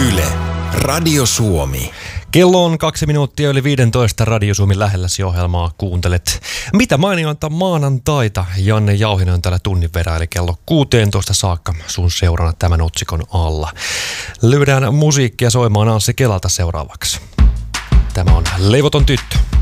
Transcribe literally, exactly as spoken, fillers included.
Yle, Radio Suomi. Kello on kaksi minuuttia yli viidentoista Radio Suomi lähelläsi ohjelmaa kuuntelet. Mitä mainionta maanantaita? Janne Jauhinen on täällä tunnin verran, eli kello kuusitoista saakka sun seurana tämän otsikon alla. Lyydään musiikkia soimaan Anssi Kelalta seuraavaksi. Tämä on Leivoton tyttö.